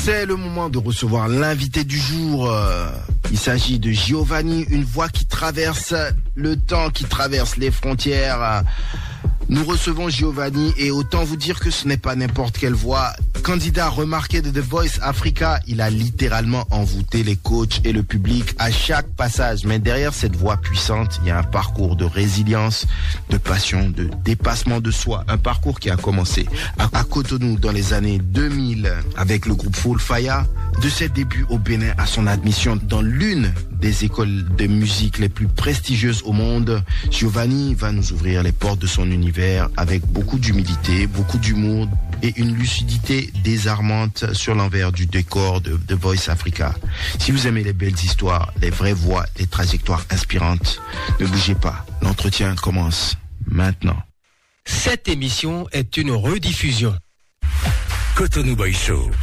C'est le moment de recevoir l'invité du jour. Il s'agit de Giovanni, une voix qui traverse le temps, qui traverse les frontières. Nous recevons Giovanni et autant vous dire que ce n'est pas n'importe quelle voix. Candidat remarqué de The Voice Africa, il a littéralement envoûté les coachs et le public à chaque passage. Mais derrière cette voix puissante, il y a un parcours de résilience, de passion, de dépassement de soi. Un parcours qui a commencé à Cotonou dans les années 2000 avec le groupe Full Fire. De ses débuts au Bénin à son admission dans l'une des écoles de musique les plus prestigieuses au monde, Giovanni va nous ouvrir les portes de son univers avec beaucoup d'humilité, beaucoup d'humour et une lucidité désarmante sur l'envers du décor de The Voice Africa. Si vous aimez les belles histoires, les vraies voix, les trajectoires inspirantes, ne bougez pas. L'entretien commence maintenant. Cette émission est une rediffusion. Cotonou Boy Show.